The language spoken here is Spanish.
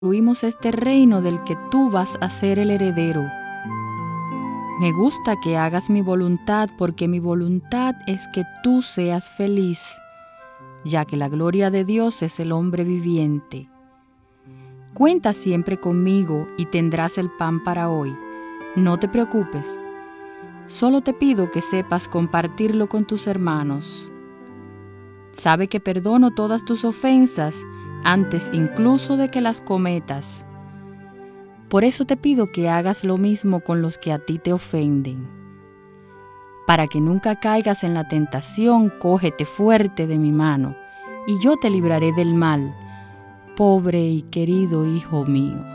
construimos este reino del que tú vas a ser el heredero. Me gusta que hagas mi voluntad porque mi voluntad es que tú seas feliz, ya que la gloria de Dios es el hombre viviente. Cuenta siempre conmigo y tendrás el pan para hoy. No te preocupes. Solo te pido que sepas compartirlo con tus hermanos. Sabe que perdono todas tus ofensas antes incluso de que las cometas. Por eso te pido que hagas lo mismo con los que a ti te ofenden. Para que nunca caigas en la tentación, cógete fuerte de mi mano, y yo te libraré del mal, pobre y querido hijo mío.